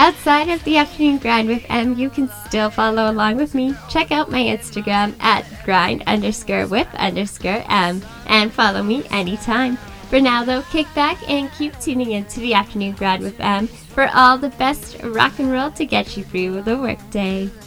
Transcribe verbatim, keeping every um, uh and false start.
Outside of the afternoon grind with M, you can still follow along with me. Check out my Instagram at grind underscore with underscore M and follow me anytime. For now though, kick back and keep tuning in to the afternoon grind with M for all the best rock and roll to get you through the workday.